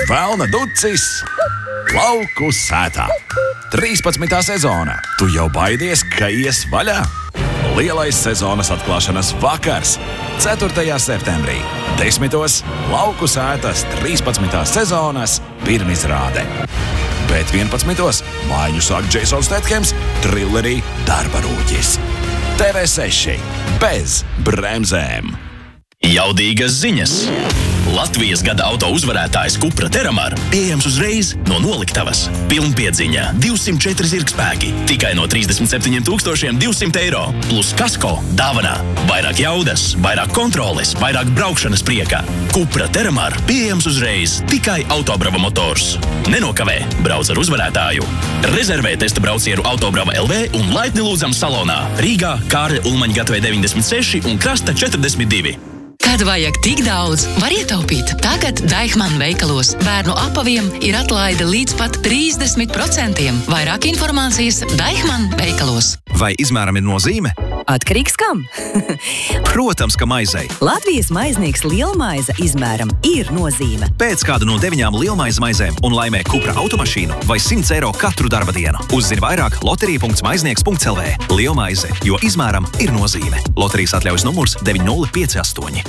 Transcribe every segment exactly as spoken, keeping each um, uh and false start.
Velna ducis Lauku sētā. trīspadsmitā sezona. Tu jau baidies, ka ies vaļā? Lielais sezonas atklāšanas vakars. ceturtajā septembrī. Desmitos Lauku sētas trīspadsmitās sezonas pirmizrāde. Bet vienpadsmitos mājiņu sāk Jasons Statham's trillerī Darba rūķis. T V seši bez bremzēm. Jaudīgas ziņas. Latvijas gada auto uzvarētājs Cupra Terramar pieejams uzreiz no noliktavas. Pilnpiedziņa, divsimt četri zirgspēki, tikai no trīsdesmit septiņiem tūkstošiem divsimt eiro. Plus kasko dāvanā. Vairāk jaudas, vairāk kontroles, vairāk braukšanas prieka. Cupra Terramar pieejams uzreiz, tikai Autobrava motors. Nenokavē, brauc ar uzvarētāju. Rezervē testa braucienu Autobrava L V un laipni lūdzam salonā. Rīgā, Kārļa Ulmaņa gatavē deviņdesmit seši un Krasta četrdesmit divi. Kad vajag tik daudz, var ietaupīt. Tagad Deichmann veikalos bērnu apaviem ir atlaide līdz pat trīsdesmit procentiem. Vairāk informācijas Deichmann veikalos. Vai izmēram ir nozīme? Atkarīgs kam? Protams, ka maizei. Latvijas maiznieks lielmaize izmēram ir nozīme. Pēc kādu no deviņām lielmaize maizēm un laimē Cupra automašīnu vai simts eiro katru darba dienu. Uzzini vairāk loterija punkts maiznieks punkts L V. Lielmaize, jo izmēram ir nozīme. Loterijas atļaujas numurs deviņi nulle pieci astoņi.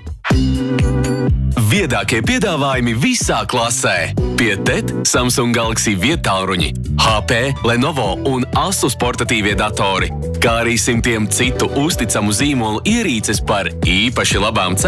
Viedākie piedāvājumi visā klasē. Pie T E T, Samsung Galaxy vietāluņi, H P, Lenovo un Asus portatīvie datori, kā arī simtiem citu uzticamu zīmolu ierīces par īpaši labām cenām.